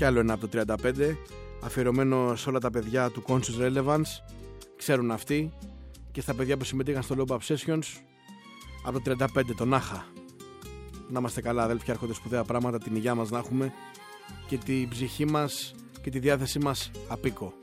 Κι άλλο ένα από το 35, αφιερωμένο σε όλα τα παιδιά του Conscious Relevance. Ξέρουν αυτοί. Και στα παιδιά που συμμετείχαν στο Low Obsessions. Από το 35, τον Άχα. Να είμαστε καλά, αδέλφια, έρχονται σπουδαία πράγματα. Την υγειά μας να έχουμε και την ψυχή μας και τη διάθεσή μας απίκο.